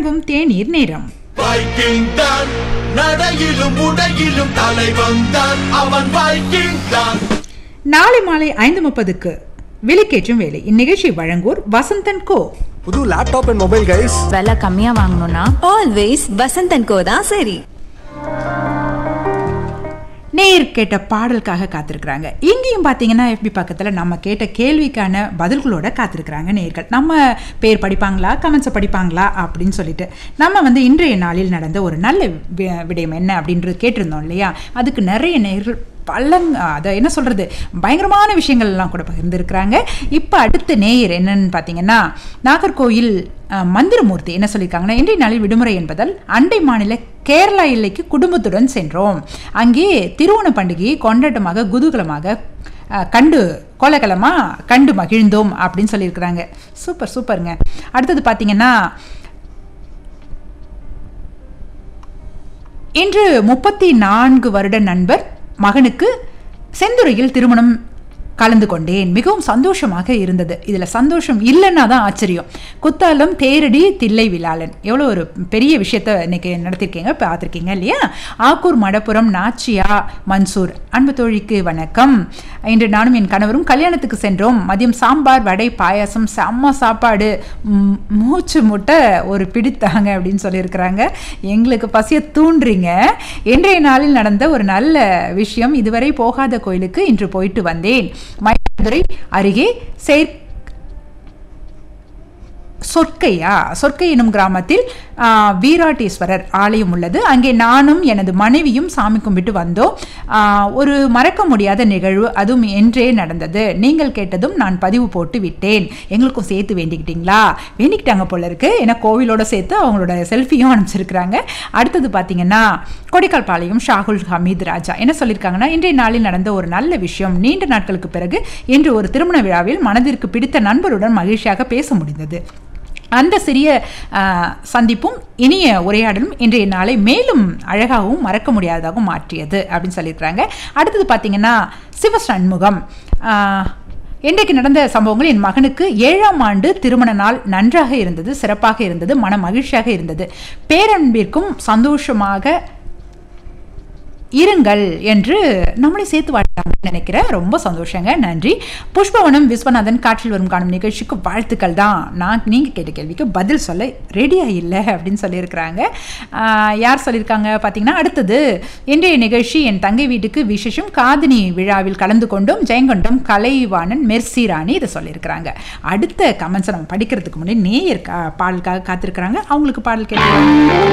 வழங்கும் தேநீர் நேரம். வைக்கிங் தான் நடையிலும் உடையிலும் தலைவன் தான், அவன் வைக்கிங் தான். நாளை மாலை 5:30க்கு விலைக்கேற்றும் வேலை. இந்நிகழ்ச்சி வழங்குவோர் வசந்தன் கோ. புது லேப்டாப் அண்ட் மொபைல் கைஸ், விலை கம்மியா வாங்கணும்னா ஆல்வேஸ் வசந்தன் கோ தான் சரி. நேர் கேட்ட பாடலுக்காக காத்திருக்கிறாங்க. இங்கேயும் பார்த்தீங்கன்னா FB பக்கத்தில் நம்ம கேட்ட கேள்விக்கான பதில்களோட காத்திருக்கிறாங்க நேர்கள். நம்ம பேர் படிப்பாங்களா, கமெண்ட்ஸை படிப்பாங்களா அப்படின்னு சொல்லிட்டு நம்ம இன்றைய நாளில் நடந்த ஒரு நல்ல விடயம் என்ன அப்படின்றது கேட்டிருந்தோம் இல்லையா. அதுக்கு நிறைய நேர்கள் அதை என்ன சொல்கிறது, பயங்கரமான விஷயங்கள்லாம் கூட பகிர்ந்துருக்கிறாங்க. இப்போ அடுத்த நேயர் என்னன்னு பார்த்தீங்கன்னா, நாகர்கோயில் மந்திரமூர்த்தி என்ன சொல்லியிருக்காங்கன்னா, இன்றைய நாளில் விடுமுறை என்பதால் அண்டை மாநில கேரளா எல்லைக்கு குடும்பத்துடன் சென்றோம். அங்கே திருவோண பண்டிகையை கொண்டாட்டமாக குதூகலமாக கோலாகலமாக கண்டு மகிழ்ந்தோம் அப்படின்னு சொல்லியிருக்கிறாங்க. சூப்பர் சூப்பருங்க. அடுத்தது பார்த்தீங்கன்னா, இன்று 34 வருட நண்பர் மகனுக்கு செந்துறையில் திருமணம் கலந்து கொண்டேன். மிகவும் சந்தோஷமாக இருந்தது. இதில் சந்தோஷம் இல்லைன்னா தான் ஆச்சரியம். குத்தாலம் தேரடி தில்லை விழாளன் எவ்வளோ ஒரு பெரிய விஷயத்த இன்னைக்கு நடத்திருக்கீங்க, பார்த்துருக்கீங்க இல்லையா. ஆக்கூர் மடப்புறம் நாச்சியா மன்சூர் அன்பு தோழிக்கு வணக்கம். இன்று நானும் என் கணவரும் கல்யாணத்துக்கு சென்றோம். மதியம் சாம்பார், வடை, பாயாசம், செம்ம சாப்பாடு, மூச்சு முட்டை ஒரு பிடித்தாங்க அப்படின்னு சொல்லியிருக்கிறாங்க. எங்களுக்கு பசிய தூண்டுறீங்க. இன்றைய நாளில் நடந்த ஒரு நல்ல விஷயம், இதுவரை போகாத கோயிலுக்கு இன்று போயிட்டு வந்தேன். மயிலாடுதுறை அருகே சொற்கை எனும் கிராமத்தில் வீராட்டேஸ்வரர் ஆலயம் உள்ளது. அங்கே நானும் எனது மனைவியும் சாமி கும்பிட்டு வந்தோம். ஒரு மறக்க முடியாத நிகழ்வு, அதுவும் என்றே நடந்தது. நீங்கள் கேட்டதும் நான் பதிவு போட்டு விட்டேன். எங்களுக்கும் சேர்த்து வேண்டிக்கிட்டீங்களா? வேண்டிக்கிட்டாங்க போல இருக்கு. ஏன்னா கோவிலோட சேர்த்து அவங்களோட செல்ஃபியும் அனுப்பிச்சிருக்கிறாங்க. அடுத்தது பார்த்தீங்கன்னா, கொடைக்கால் பாளையம் ஷாகுல் ஹமீத் ராஜா என்ன சொல்லியிருக்காங்கன்னா, இன்றைய நாளில் நடந்த ஒரு நல்ல விஷயம். நீண்ட நாட்களுக்கு பிறகு இன்று ஒரு திருமண விழாவில் மனதிற்கு பிடித்த நண்பருடன் மகிழ்ச்சியாக பேச முடிந்தது. அந்த சிறிய சந்திப்பும் இனிய உரையாடலும் இன்றைய நாளை மேலும் அழகாகவும் மறக்க முடியாததாகவும் மாற்றியது அப்படின்னு சொல்லியிருக்கிறாங்க. அடுத்தது பார்த்தீங்கன்னா, சிவசண்முகம் இன்றைக்கு நடந்த சம்பவங்கள், என் மகனுக்கு 7ஆம் ஆண்டு திருமண நாள் நன்றாக இருந்தது, சிறப்பாக இருந்தது, மன மகிழ்ச்சியாக இருந்தது. பேரன்பிற்கும் சந்தோஷமாக இருங்கள் என்று நம்மளை சேர்த்து வாழ்த்தாங்கன்னு நினைக்கிறேன். ரொம்ப சந்தோஷங்க, நன்றி. புஷ்பவனம் விஸ்வநாதன் காற்றில் வரும் காணும் நிகழ்ச்சிக்கு வாழ்த்துக்கள் தான். நீங்கள் கேட்ட கேள்விக்கு பதில் சொல்ல ரெடியாக இல்லை அப்படின்னு சொல்லியிருக்கிறாங்க. யார் சொல்லியிருக்காங்க பார்த்தீங்கன்னா, அடுத்தது இன்றைய நிகழ்ச்சி என் தங்கை வீட்டுக்கு விசேஷம், காதணி விழாவில் கலந்து கொண்டோம், ஜெயங்கொண்டம் கலைவாணன் மெர்சி ராணி இதை சொல்லியிருக்கிறாங்க. அடுத்த கமெண்ட்ஸை நம்ம படிக்கிறதுக்கு முன்னாடி நேயர் பாடலுக்காக காத்திருக்கிறாங்க. அவங்களுக்கு பாடல் கேட்க